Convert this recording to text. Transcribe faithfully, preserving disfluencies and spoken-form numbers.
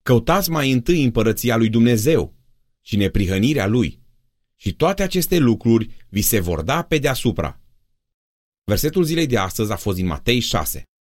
Căutați mai întâi împărăția lui Dumnezeu și neprihănirea lui, și toate aceste lucruri vi se vor da pe deasupra. Versetul zilei de astăzi a fost din Matei șase.